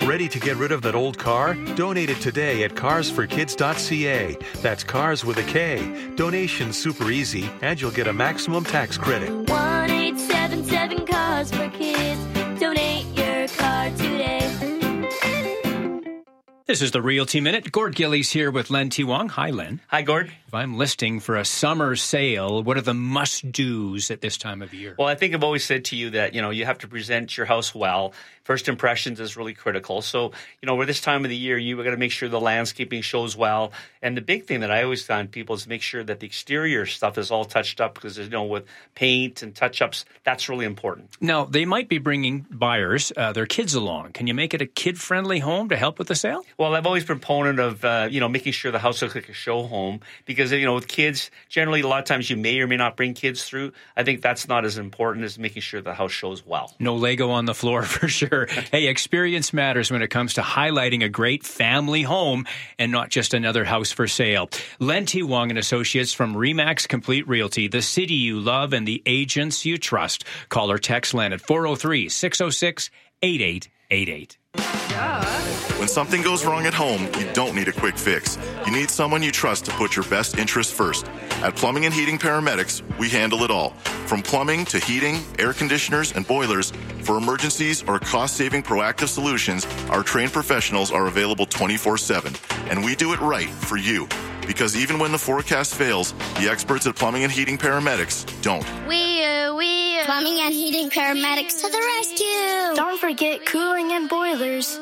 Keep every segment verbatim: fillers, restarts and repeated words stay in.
Ready to get rid of that old car? Donate it today at cars for kids dot c a. That's cars with a K. Donation's super easy, and you'll get a maximum tax credit. one eight seven seven Cars for Kids. Donate your car today. This is the Realty Minute. Gord Gillies here with Len T. Wong. Hi, Len. Hi, Gord. If I'm listing for a summer sale, what are the must-dos at this time of year? Well, I think I've always said to you that, you know, you have to present your house well. First impressions is really critical. So, you know, with this time of the year, you've got to make sure the landscaping shows well. And the big thing that I always find people is make sure that the exterior stuff is all touched up because, you know, with paint and touch-ups, that's really important. Now, they might be bringing buyers, uh, their kids along. Can you make it a kid-friendly home to help with the sale? Well, I've always been a proponent of, uh, you know, making sure the house looks like a show home because, you know, with kids, generally a lot of times you may or may not bring kids through. I think that's not as important as making sure the house shows well. No Lego on the floor for sure. Hey, experience matters when it comes to highlighting a great family home and not just another house for sale. Len T. Wong and Associates from Remax Complete Realty, the city you love and the agents you trust. Call or text Len at four oh three, six oh six, eight eight eight eight. When something goes wrong at home, you don't need a quick fix. You need someone you trust to put your best interests first. At Plumbing and Heating Paramedics, we handle it all. From plumbing to heating, air conditioners, and boilers, for emergencies or cost-saving proactive solutions, our trained professionals are available twenty-four seven. And we do it right for you. Because even when the forecast fails, the experts at Plumbing and Heating Paramedics don't. We, uh, we, uh, Plumbing and Heating Paramedics to the rescue! Don't forget cooling and boilers.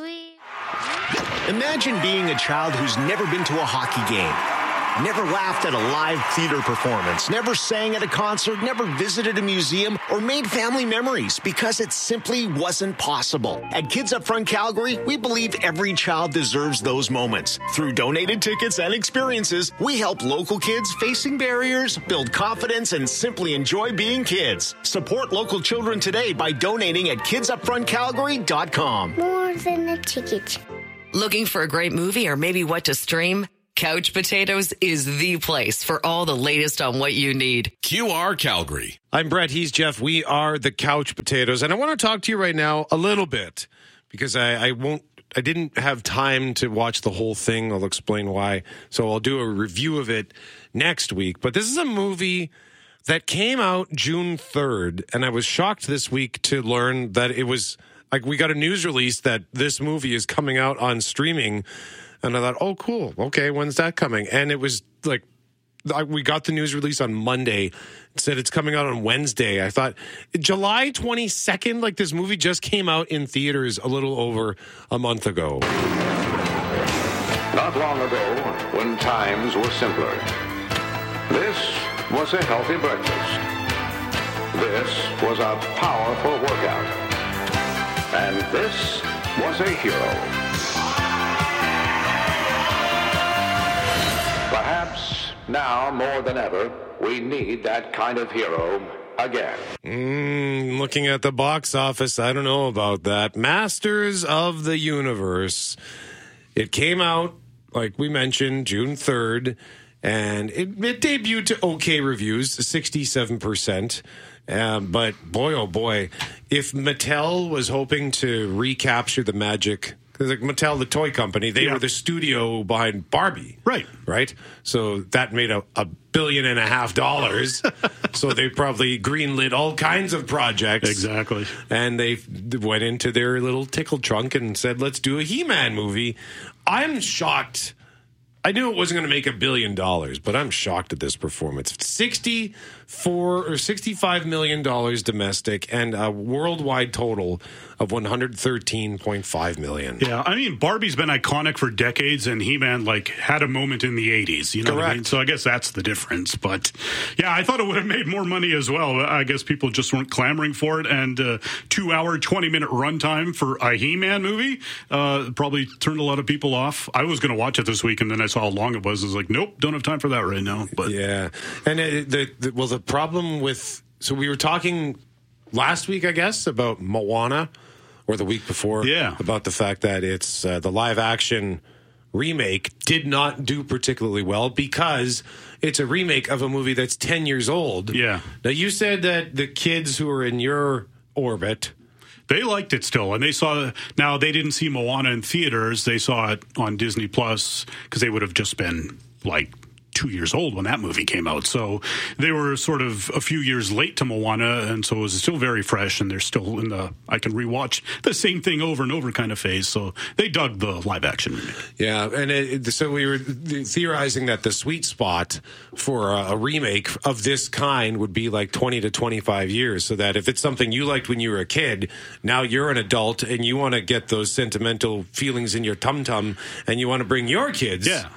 Imagine being a child who's never been to a hockey game, never laughed at a live theater performance, never sang at a concert, never visited a museum, or made family memories because it simply wasn't possible. At Kids Up Front Calgary, we believe every child deserves those moments. Through donated tickets and experiences, we help local kids facing barriers build confidence and simply enjoy being kids. Support local children today by donating at kids up front calgary dot com. More than a ticket. Looking for a great movie or maybe what to stream? Couch Potatoes is the place for all the latest on what you need. Q R Calgary. I'm Brett. He's Jeff. We are the Couch Potatoes. And I want to talk to you right now a little bit because I, I won't, I didn't have time to watch the whole thing. I'll explain why. So I'll do a review of it next week. But this is a movie that came out June third. And I was shocked this week to learn that it was like we got a news release that this movie is coming out on streaming. And I thought, oh, cool. Okay, when's that coming? And it was like, we got the news release on Monday. It said it's coming out on Wednesday. I thought, July twenty-second, like this movie just came out in theaters a little over a month ago. Not long ago, when times were simpler, this was a healthy breakfast. This was a powerful workout. And this was a hero. Perhaps now more than ever, we need that kind of hero again. Mm, looking at the box office, I don't know about that. Masters of the Universe. It came out, like we mentioned, June third, and it, it debuted to okay reviews, sixty-seven percent. Um, but boy, oh boy, if Mattel was hoping to recapture the magic, because like Mattel, the toy company, they yeah. were the studio behind Barbie. Right. Right? So that made a, a billion and a half dollars. So they probably greenlit all kinds of projects. Exactly. And they went into their little tickle trunk and said, let's do a He-Man movie. I'm shocked. I knew it wasn't going to make a billion dollars, but I'm shocked at this performance. sixty-four or sixty-five million dollars domestic and a worldwide total of one hundred thirteen point five million dollars. Yeah, I mean, Barbie's been iconic for decades, and He-Man, like, had a moment in the eighties. You know Correct. what I mean? So I guess that's the difference. But, yeah, I thought it would have made more money as well. I guess people just weren't clamoring for it. And uh, two-hour, twenty-minute runtime for a He-Man movie uh, probably turned a lot of people off. I was going to watch it this week, and then I saw how long it was. I was like, nope, don't have time for that right now. But yeah. And it, the, the, well, the problem with... So we were talking last week, I guess, about Moana, or the week before, yeah. about the fact that it's uh, the live-action remake did not do particularly well because it's a remake of a movie that's ten years old. Yeah. Now, you said that the kids who are in your orbit... They liked it still, and they saw. Now they didn't see Moana in theaters; they saw it on Disney Plus because they would have just been like two years old when that movie came out. So they were sort of a few years late to Moana, and so it was still very fresh. And they're still in the I can rewatch the same thing over and over kind of phase. So they dug the live action remake. Yeah, and it, so we were theorizing that the sweet spot for a, a remake of this kind would be like twenty to twenty-five years, so that if it's something you liked when you were a kid, now you're an adult and you want to get those sentimental feelings in your tum-tum and you want to bring your kids yeah.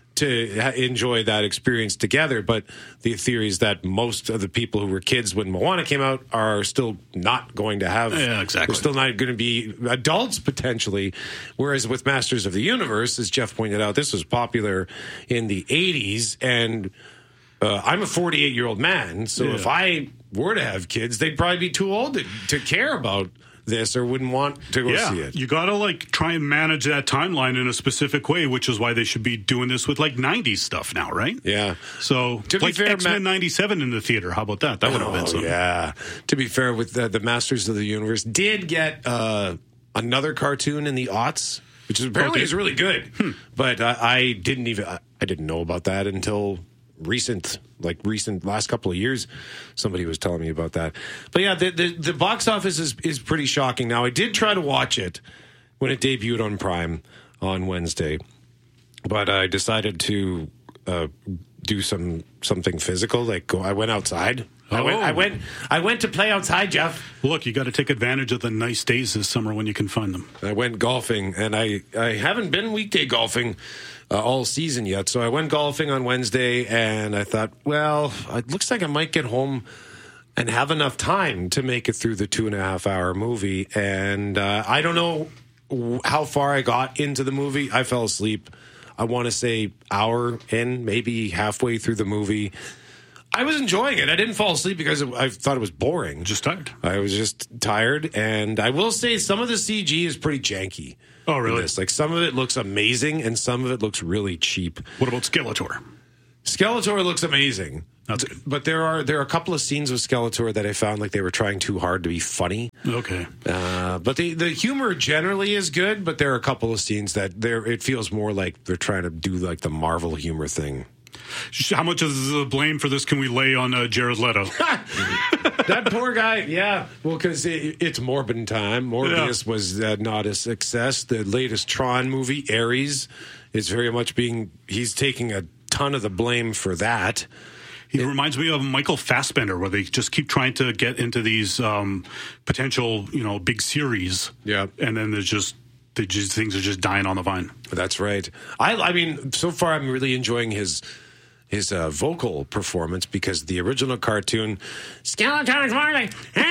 to ha- enjoy that experience together. But the theory is that most of the people who were kids when Moana came out are still not going to have, yeah, exactly. they're still not going to be adults potentially. Whereas with Masters of the Universe, as Jeff pointed out, this was popular in the eighties, and uh, I'm a forty-eight year old man, so yeah. if I were to have kids, they'd probably be too old to, to care about this or wouldn't want to go yeah, see it. You got to like try and manage that timeline in a specific way, which is why they should be doing this with like nineties stuff now, right? Yeah. So to like be fair, X-Men Ma- ninety-seven in the theater. How about that? That would have been oh, something. Yeah. To be fair, with the, the Masters of the Universe did get uh, another cartoon in the aughts, which is apparently Okay. is really good. Hmm. But I, I didn't even I, I didn't know about that until recent, like recent last couple of years. Somebody was telling me about that. But yeah, the the, the box office is is pretty shocking. Now I did try to watch it when it debuted on Prime on Wednesday, but I decided to uh, do some something physical. Like go, I went outside. I went. I Oh. went. I went to play outside, Jeff. Look, you got to take advantage of the nice days this summer when you can find them. I went golfing, and I I haven't been weekday golfing uh, all season yet. So I went golfing on Wednesday, and I thought, well, it looks like I might get home and have enough time to make it through the two and a half hour movie. And uh, I don't know how far I got into the movie. I fell asleep. I want to say hour in, maybe halfway through the movie. I was enjoying it. I didn't fall asleep because I thought it was boring. Just tired. I was just tired. And I will say some of the C G is pretty janky. Oh, really? This. Like some of it looks amazing and some of it looks really cheap. What about Skeletor? Skeletor looks amazing. That's good. But there are there are a couple of scenes with Skeletor that I found like they were trying too hard to be funny. Okay. Uh, but the the humor generally is good, but there are a couple of scenes that there it feels more like they're trying to do like the Marvel humor thing. How much of the blame for this can we lay on uh, Jared Leto? That poor guy, yeah. Well, because it, it's Morbin time. Morbius yeah. was uh, not a success. The latest Tron movie, Ares, is very much being, he's taking a ton of the blame for that. He it reminds me of Michael Fassbender, where they just keep trying to get into these um, potential, you know, big series. Yeah. And then there's just, they just things are just dying on the vine. That's right. I, I mean, so far I'm really enjoying his his uh, vocal performance because the original cartoon, Skeletor's more like,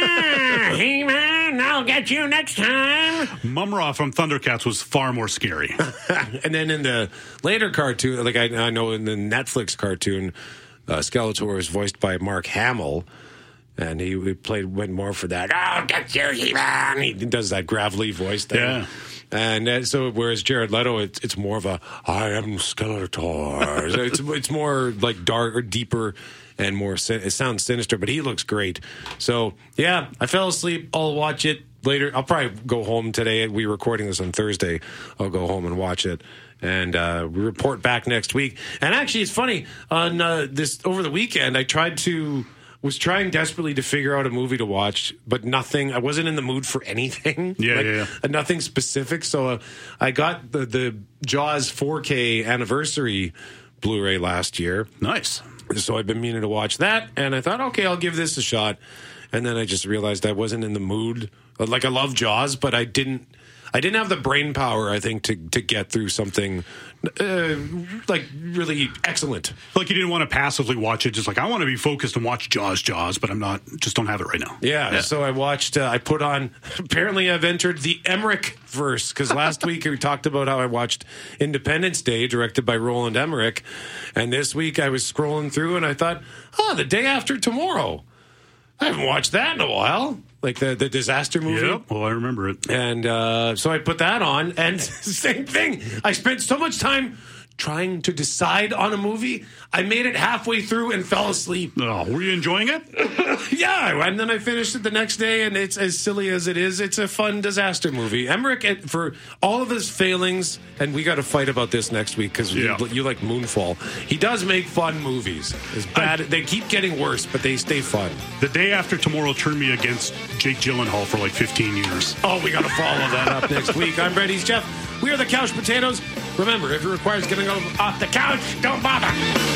ah, hey man, I'll get you next time. Mumra from Thundercats was far more scary. And then in the later cartoon, like I, I know in the Netflix cartoon, uh, Skeletor is voiced by Mark Hamill. And he, he played went more for that. I'll get you, He-Man. He does that gravelly voice thing. Yeah. And uh, so, whereas Jared Leto, it's, it's more of a I am Skeletor. So it's it's more like dark or deeper and more. Sin- it sounds sinister, but he looks great. So yeah, I fell asleep. I'll watch it later. I'll probably go home today. We're recording this on Thursday. I'll go home and watch it. And uh, we report back next week. And actually, it's funny. On uh, this over the weekend, I tried to. was trying desperately to figure out a movie to watch, but nothing. I wasn't in the mood for anything. Yeah, like, yeah, yeah. Uh, nothing specific. So uh, I got the, the Jaws four K anniversary Blu-ray last year. Nice. So I've been meaning to watch that, and I thought, okay, I'll give this a shot. And then I just realized I wasn't in the mood. Like, I love Jaws, but I didn't. I didn't have the brain power, I think, to to get through something uh, like really excellent. Like you didn't want to passively watch it, just like I want to be focused and watch Jaws, Jaws, but I'm not. Just don't have it right now. Yeah. yeah. So I watched. Uh, I put on. Apparently, I've entered the Emmerich verse because last week we talked about how I watched Independence Day, directed by Roland Emmerich, and this week I was scrolling through and I thought, oh, The Day After Tomorrow. I haven't watched that in a while. Like the, the disaster movie. Yep. Well, I remember it. And uh, so I put that on, and same thing. I spent so much time trying to decide on a movie. I made it halfway through and fell asleep. Oh, were you enjoying it? Yeah, and then I finished it the next day, and it's as silly as it is. It's a fun disaster movie. Emmerich, for all of his failings, and we got to fight about this next week because yeah. you, you like Moonfall. He does make fun movies. As bad, I, they keep getting worse, but they stay fun. The Day After Tomorrow turned me against Jake Gyllenhaal for like fifteen years. Oh, we got to follow that up next week. I'm Brady. He's Jeff. We are the Couch Potatoes. Remember, if it requires getting off the couch, don't bother.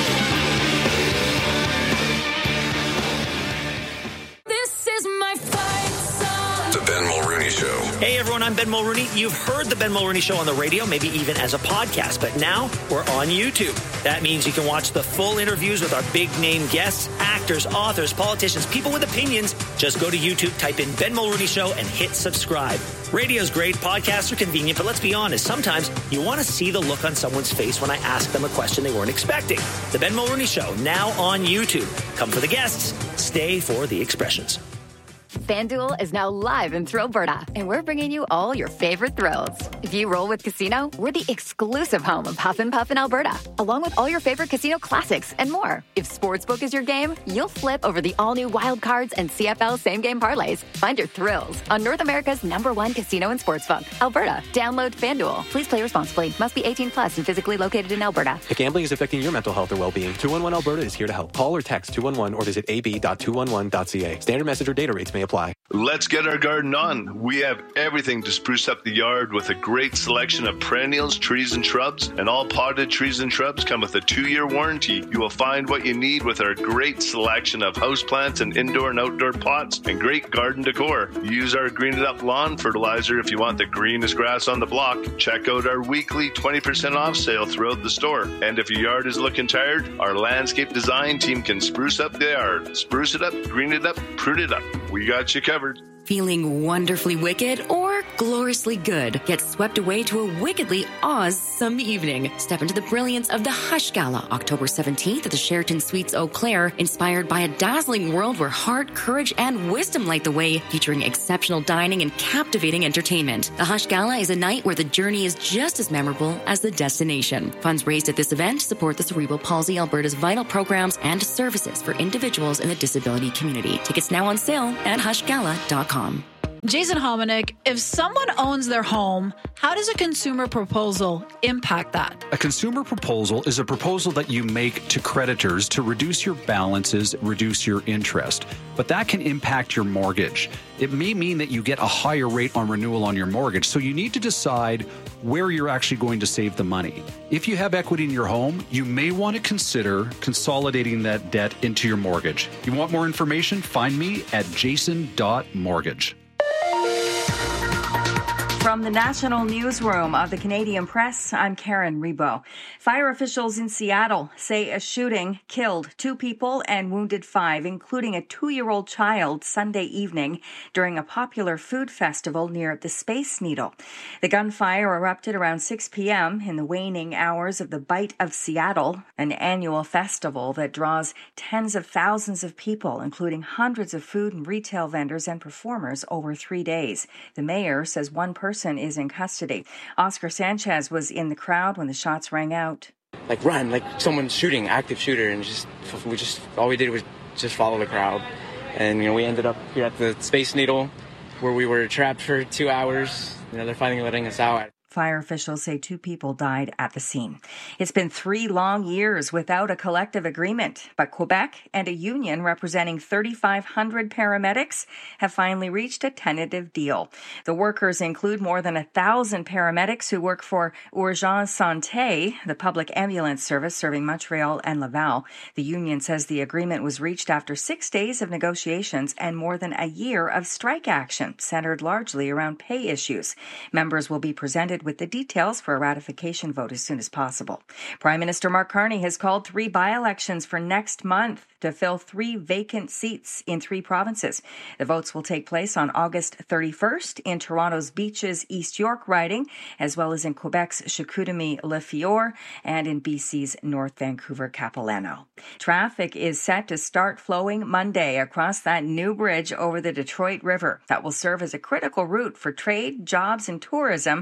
This is my fight song. The Ben Mulrooney Show. Hey everyone, I'm Ben Mulrooney. You've heard the Ben Mulrooney Show on the radio, maybe even as a podcast, but now we're on YouTube. That means you can watch the full interviews with our big name guests, actors, authors, politicians, people with opinions. Just go to YouTube, type in Ben Mulrooney Show, and hit subscribe. Radio's great, podcasts are convenient, but let's be honest, sometimes you want to see the look on someone's face when I ask them a question they weren't expecting. The Ben Mulrooney Show, now on YouTube. Come for the guests, stay for the expressions. FanDuel is now live in Thrillberta, and we're bringing you all your favorite thrills. If you roll with Casino, we're the exclusive home of Huff and Puff in Alberta, along with all your favorite casino classics and more. If Sportsbook is your game, you'll flip over the all-new Wild Cards and C F L same-game parlays. Find your thrills on North America's number one casino and sportsbook, Alberta. Download FanDuel. Please play responsibly. Must be eighteen plus and physically located in Alberta. If gambling is affecting your mental health or well-being, two one one Alberta is here to help. Call or text two one one or visit a b dot two one one dot c a. Standard message or data rates may apply. Let's get our garden on. We have everything to spruce up the yard with a great selection of perennials, trees, and shrubs. And all potted trees and shrubs come with a two-year warranty. You will find what you need with our great selection of houseplants and indoor and outdoor pots and great garden decor. Use our Green It Up lawn fertilizer if you want the greenest grass on the block. Check out our weekly twenty percent off sale throughout the store. And if your yard is looking tired, our landscape design team can spruce up the yard. Spruce it up, green it up, prune it up. We got you covered. Feeling wonderfully wicked or gloriously good? Get swept away to a wickedly awesome evening. Step into the brilliance of the Hush Gala, October seventeenth at the Sheraton Suites Eau Claire, inspired by a dazzling world where heart, courage, and wisdom light the way, featuring exceptional dining and captivating entertainment. The Hush Gala is a night where the journey is just as memorable as the destination. Funds raised at this event support the Cerebral Palsy Alberta's vital programs and services for individuals in the disability community. Tickets now on sale at hush gala dot com. Jason Hominick, if someone owns their home, how does a consumer proposal impact that? A consumer proposal is a proposal that you make to creditors to reduce your balances, reduce your interest. But that can impact your mortgage. It may mean that you get a higher rate on renewal on your mortgage, so you need to decide where you're actually going to save the money. If you have equity in your home, you may want to consider consolidating that debt into your mortgage. You want more information? Find me at jason dot mortgage. From the National Newsroom of the Canadian Press, I'm Karen Rebo. Fire officials in Seattle say a shooting killed two people and wounded five, including a two-year-old child, Sunday evening during a popular food festival near the Space Needle. The gunfire erupted around six p.m. in the waning hours of the Bite of Seattle, an annual festival that draws tens of thousands of people, including hundreds of food and retail vendors and performers over three days. The mayor says one person is in custody. Oscar Sanchez was in the crowd when the shots rang out. Like run, like someone's shooting, active shooter, and just we just all we did was just follow the crowd. And you know, we ended up here at the Space Needle where we were trapped for two hours. You know, they're finally letting us out. Fire officials say two people died at the scene. It's been three long years without a collective agreement, but Quebec and a union representing thirty-five hundred paramedics have finally reached a tentative deal. The workers include more than a thousand paramedics who work for Urgence Santé, the public ambulance service serving Montreal and Laval. The union says the agreement was reached after six days of negotiations and more than a year of strike action, centered largely around pay issues. Members will be presented with the details for a ratification vote as soon as possible. Prime Minister Mark Carney has called three by-elections for next month to fill three vacant seats in three provinces. The votes will take place on August thirty-first in Toronto's Beaches East York riding, as well as in Quebec's Chicoutimi-Le Fior and in B C's North Vancouver-Capilano. Traffic is set to start flowing Monday across that new bridge over the Detroit River that will serve as a critical route for trade, jobs, and tourism between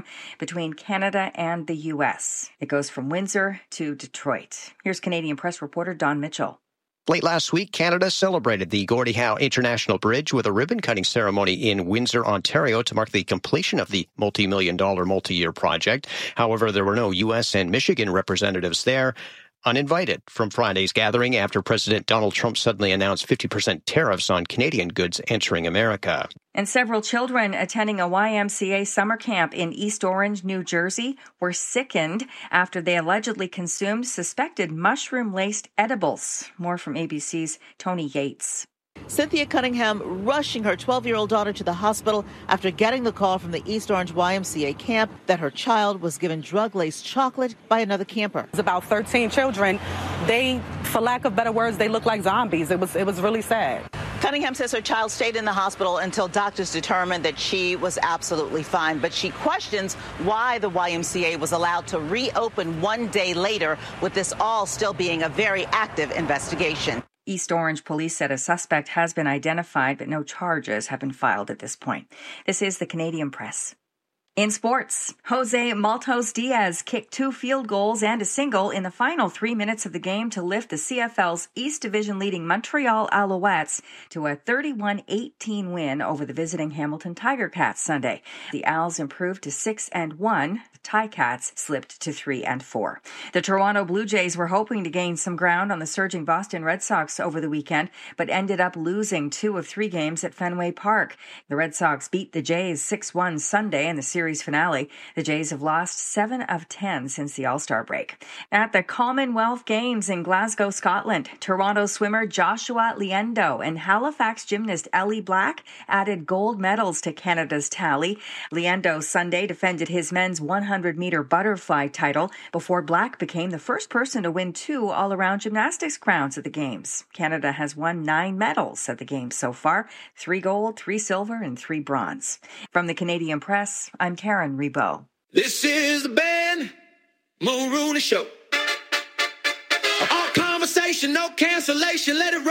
between Canada and the U S. It goes from Windsor to Detroit. Here's Canadian Press reporter Don Mitchell. Late last week, Canada celebrated the Gordie Howe International Bridge with a ribbon-cutting ceremony in Windsor, Ontario, to mark the completion of the multi-million dollar multi-year project. However, there were no U S and Michigan representatives there, uninvited from Friday's gathering after President Donald Trump suddenly announced fifty percent tariffs on Canadian goods entering America. And several children attending a Y M C A summer camp in East Orange, New Jersey, were sickened after they allegedly consumed suspected mushroom-laced edibles. More from A B C's Tony Yates. Cynthia Cunningham rushing her twelve-year-old daughter to the hospital after getting the call from the East Orange Y M C A camp that her child was given drug-laced chocolate by another camper. It's about thirteen children. They, for lack of better words, they look like zombies. It was, it was really sad. Cunningham says her child stayed in the hospital until doctors determined that she was absolutely fine, but she questions why the Y M C A was allowed to reopen one day later, with this all still being a very active investigation. East Orange police said a suspect has been identified, but no charges have been filed at this point. This is the Canadian Press. In sports, Jose Maltos Diaz kicked two field goals and a single in the final three minutes of the game to lift the C F L's East Division leading Montreal Alouettes to a thirty-one eighteen win over the visiting Hamilton Tiger Cats Sunday. The Owls improved to six and one. The Ticats slipped to three and four. The Toronto Blue Jays were hoping to gain some ground on the surging Boston Red Sox over the weekend, but ended up losing two of three games at Fenway Park. The Red Sox beat the Jays six one Sunday in the series finale. The Jays have lost seven of ten since the All-Star break. At the Commonwealth Games in Glasgow, Scotland, Toronto swimmer Joshua Liendo and Halifax gymnast Ellie Black added gold medals to Canada's tally. Liendo Sunday defended his men's one hundred meter butterfly title before Black became the first person to win two all-around gymnastics crowns at the Games. Canada has won nine medals at the Games so far, three gold, three silver, and three bronze. From the Canadian Press, I'm Karen Rebo. This is the Ben Mulrooney Show. All conversation, no cancellation. Let it